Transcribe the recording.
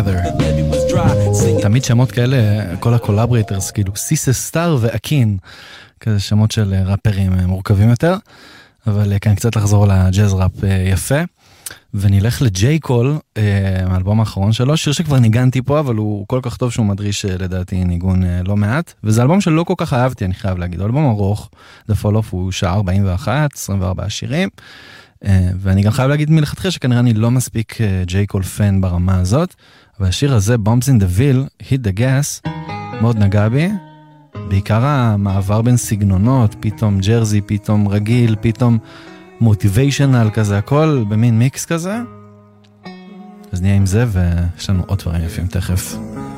תמיד שמות כאלה, כל הקולאברייטרס, כאילו סיסה סטאר ואקין, כזה שמות של ראפרים מורכבים יותר, אבל כאן קצת לחזור לג'אז ראפ יפה, ונלך לג'יי קול, האלבום האחרון שלו, שיר שכבר ניגנתי פה, אבל הוא כל כך טוב שהוא מדריש לדעתי ניגון לא מעט, וזה אלבום שלא כל כך אהבתי, אני חייב להגיד, אלבום ארוך, The Fall Off הוא שעה 41, 24 שירים, ואני גם חייב להגיד מלכתחילה שכנראה אני לא מספיק ג'יי קול פן ברמה הזאת, והשיר הזה, Bombs in the Ville, Hit the Gas, מאוד נגע בי, בעיקר המעבר בין סגנונות, פתאום ג'רזי, פתאום רגיל, פתאום מוטיביישנל כזה, הכל במין מיקס כזה. אז נהיה עם זה, ויש לנו עוד דברים יפים תכף.